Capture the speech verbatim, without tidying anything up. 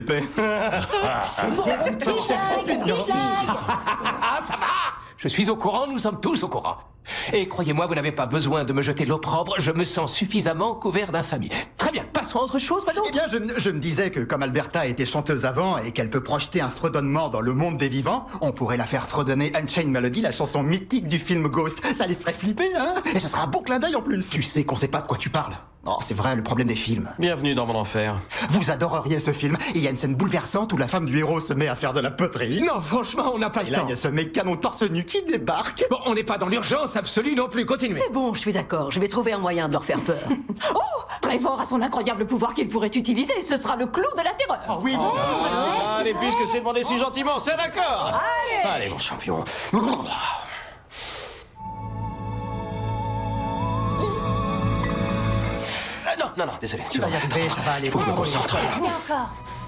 Ah, ça va! Je suis au courant, nous sommes tous au courant. Et croyez-moi, vous n'avez pas besoin de me jeter l'opprobre, je me sens suffisamment couvert d'infamie. Très bien, passons à autre chose, Manon. Eh bien, je, je me disais que comme Alberta était chanteuse avant et qu'elle peut projeter un fredonnement dans le monde des vivants, on pourrait la faire fredonner Unchained Melody, la chanson mythique du film Ghost. Ça les ferait flipper, hein? Et ce sera un beau clin d'œil en plus. Tu sais qu'on sait pas de quoi tu parles. Oh, c'est vrai, le problème des films. Bienvenue dans mon enfer. Vous adoreriez ce film. Et il y a une scène bouleversante où la femme du héros se met à faire de la poterie. Non, franchement, on n'a pas Et le là, temps. il y a ce mec canon torse nu qui débarque. Bon, on n'est pas dans l'urgence absolue non plus, continuez. C'est bon, je suis d'accord. Je vais trouver un moyen de leur faire peur. Oh, Trevor a son incroyable pouvoir qu'il pourrait utiliser. Ce sera le clou de la terreur. Oh oui, bon. Ah, allez, puisque c'est demandé si gentiment, c'est d'accord. Allez, mon champion. Ah, non, non, non, désolé. Tu vas y arriver, ça va aller. Faut que je me concentre. C'est encore.